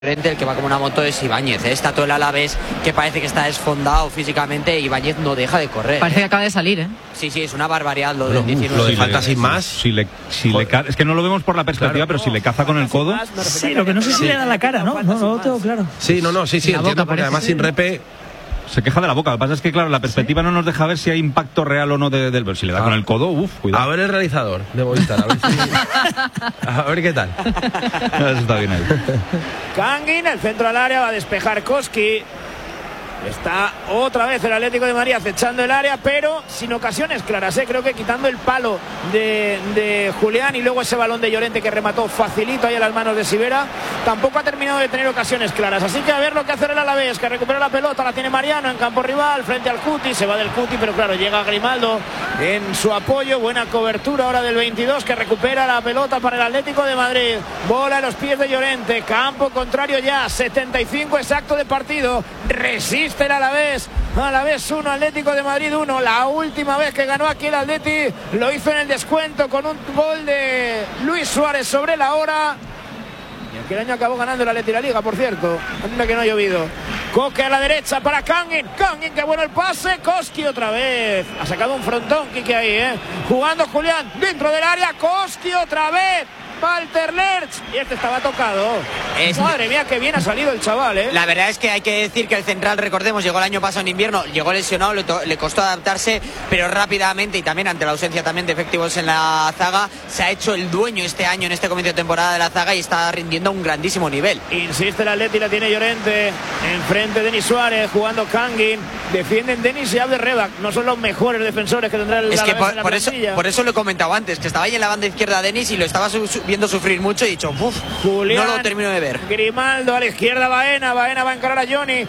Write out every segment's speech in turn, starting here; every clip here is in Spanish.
El que va como una moto es Ibáñez, ¿eh? Está todo el Alavés que parece que está desfondado físicamente. Ibáñez no deja de correr. Parece que acaba de salir, ¿eh? Sí, es una barbaridad lo del 19. Lo de falta sin más. Es que no lo vemos por la perspectiva, claro, pero si le caza con el codo. Sí, lo que no sé si le da la cara, ¿no? No lo tengo claro. Sí, entiendo, porque además sin repe. Se queja de la boca. Lo que pasa es que, claro, la perspectiva no nos deja ver si hay impacto real o no del. Si le da con el codo, cuidado. A ver el realizador de Movistar, a ver qué tal. Eso está bien ahí. Kangin, el centro al área, va a despejar Koski. Está otra vez el Atlético de Madrid acechando el área, pero sin ocasiones claras, ¿eh? Creo que quitando el palo de Julián y luego ese balón de Llorente que remató facilito ahí a las manos de Sivera, tampoco ha terminado de tener ocasiones claras. Así que a ver lo que hace el Alavés, que recupera la pelota, la tiene Mariano en campo rival, frente al Cuti, se va del Cuti, pero claro, llega Grimaldo en su apoyo, buena cobertura ahora del 22, que recupera la pelota para el Atlético de Madrid, bola en los pies de Llorente, campo contrario ya, 75 exacto de partido, resiste el Alavés 1, Atlético de Madrid 1. La última vez que ganó aquí el Atleti lo hizo en el descuento con un gol de Luis Suárez sobre la hora. Y aquel año acabó ganando el Atleti la Liga, por cierto. Anda que no ha llovido. Coque a la derecha para Kangin, qué bueno el pase. Koski otra vez. Ha sacado un frontón Quique ahí, jugando Julián dentro del área. Koski otra vez. Walter Lerch, y este estaba tocado. Madre mía, que bien ha salido el chaval, La verdad es que hay que decir que el central, recordemos, llegó el año pasado en invierno, llegó lesionado, le costó adaptarse, pero rápidamente y también ante la ausencia también de efectivos en la zaga, se ha hecho el dueño este año en este comienzo de temporada de la zaga y está rindiendo a un grandísimo nivel. Insiste el Atleti, la tiene Llorente, enfrente Denis Suárez, jugando Kangin, defienden Denis y Abderrebak, no son los mejores defensores que tendrá el Alavés en la plantilla. por eso lo he comentado antes, que estaba ahí en la banda izquierda Denis y lo estaba viendo sufrir mucho y he dicho, Julián, no lo termino de ver. Grimaldo a la izquierda, Baena va a encarar a Johnny,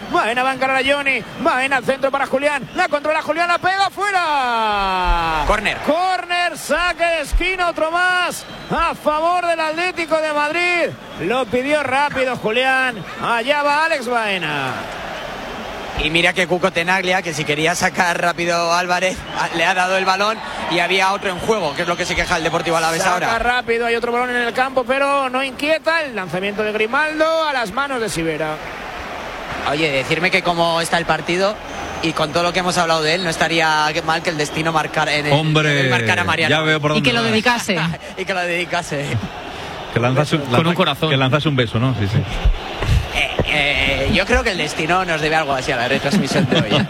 Baena al centro para Julián, la controla Julián, la pega fuera. Corner, saque de esquina, otro más a favor del Atlético de Madrid. Lo pidió rápido Julián, allá va Alex Baena. Y mira que Cuco Tenaglia, que si quería sacar rápido Álvarez, le ha dado el balón y había otro en juego, que es lo que se queja el Deportivo Alavés ahora. Saca rápido, hay otro balón en el campo, pero no inquieta el lanzamiento de Grimaldo a las manos de Sivera. Oye, decirme que como está el partido y con todo lo que hemos hablado de él, no estaría mal que el destino marcara a Mariano. Ya veo por dónde y que lo dedicase. Que lanzas con un corazón. Que lanzas un beso, ¿no? Sí. Yo creo que el destino nos debe algo así a la retransmisión de hoy.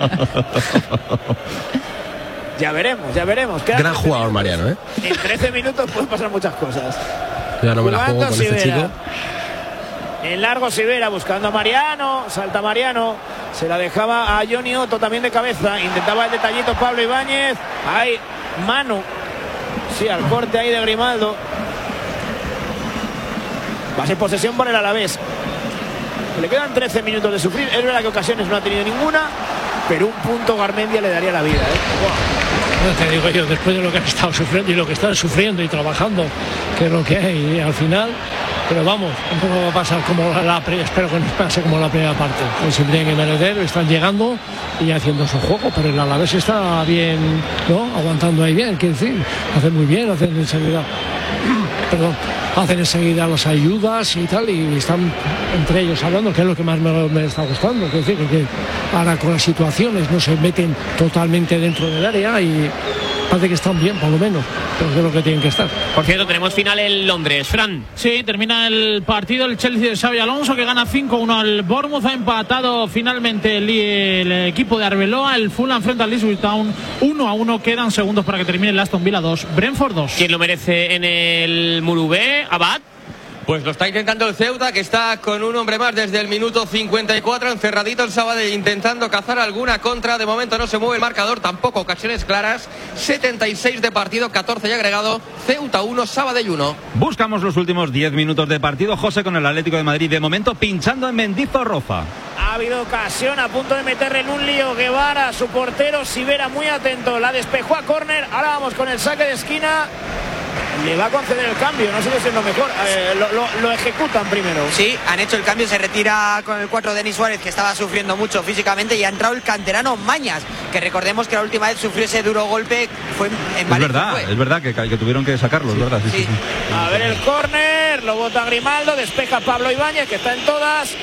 Ya veremos. Gran jugador Mariano, En 13 minutos pueden pasar muchas cosas. Ya no me la juego con este chico. En largo Sivera buscando a Mariano, salta Mariano, se la dejaba a Johnny Otto también de cabeza, intentaba el detallito Pablo Ibáñez, hay mano, sí, al corte ahí de Grimaldo. Va a ser posesión por el Alavés. Le quedan 13 minutos de sufrir. Es verdad que ocasiones no ha tenido ninguna, pero un punto Garmendia le daría la vida. Bueno, te digo yo, después de lo que han estado sufriendo y lo que están sufriendo y trabajando, que es lo que hay al final, pero vamos, un poco va a pasar como espero que no pase como la primera parte. Pues se tienen que merecer, están llegando y haciendo su juego, pero el Alavés está bien, ¿no? Aguantando ahí bien, quiero decir, hacen muy bien, hacen enseguida las ayudas y tal, y están entre ellos hablando, que es lo que más me está gustando, es decir, que ahora con las situaciones no se meten totalmente dentro del área y parece que están bien, por lo menos, pero es lo que tienen que estar. Por cierto, tenemos final en Londres, Fran. Sí, termina el partido, el Chelsea de Xabi Alonso, que gana 5-1 al Bournemouth, ha empatado finalmente el equipo de Arbeloa, el Fulham frente al Ipswich Town 1-1, quedan segundos para que termine el Aston Villa 2, Brentford 2. ¿Quién lo merece en el Murubé? Abad. Pues lo está intentando el Ceuta, que está con un hombre más desde el minuto 54, encerradito el Sabadell intentando cazar alguna contra. De momento no se mueve el marcador, tampoco ocasiones claras. 76 de partido, 14 ya agregado. Ceuta 1, Sabadell 1. Buscamos los últimos 10 minutos de partido. José con el Atlético de Madrid, de momento pinchando en Mendizorroza. Ha habido ocasión, a punto de meterle en un lío Guevara, su portero Sivera muy atento, la despejó a córner. Ahora vamos con el saque de esquina. le va a conceder el cambio. No sé si es lo mejor. Lo ejecutan primero. Sí, han hecho el cambio, se retira con el 4 Denis Suárez, que estaba sufriendo mucho físicamente, y ha entrado el canterano Mañas, que recordemos que la última vez sufrió ese duro golpe fue en Valencia. Es verdad que tuvieron que sacarlo, es verdad. Sí. A ver el córner, lo bota Grimaldo, despeja Pablo Ibáñez, que está en todas.